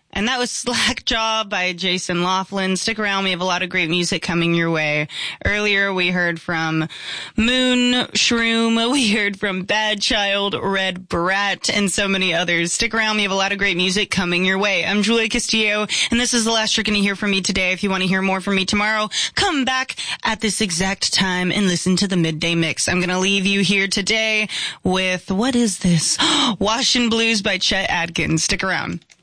And that was Slackjaw by Jason Laughlin. Stick around. We have a lot of great music coming your way. Earlier, we heard from Moon Shroom. We heard from Bad Child, Red Brat, and so many others. Stick around. We have a lot of great music coming your way. I'm Julia Castillo, and this is the last you're going to hear from me today. If you want to hear more from me tomorrow, come back at this exact time and listen to the Midday Mix. I'm going to leave you here today with, what is this? Washin' Blues by Chet Atkins. Stick around.